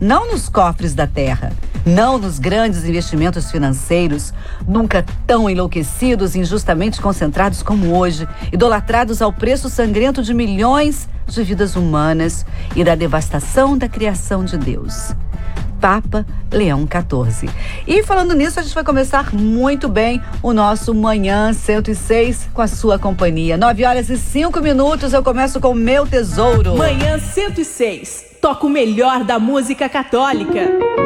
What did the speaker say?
não nos cofres da terra, não nos grandes investimentos financeiros, nunca tão enlouquecidos e injustamente concentrados como hoje, idolatrados ao preço sangrento de milhões de vidas humanas e da devastação da criação de Deus. Papa Leão XIV. E falando nisso, a gente vai começar muito bem o nosso Manhã 106 com a sua companhia. 9h05, eu começo com Meu Tesouro. Manhã 106, toca o melhor da música católica.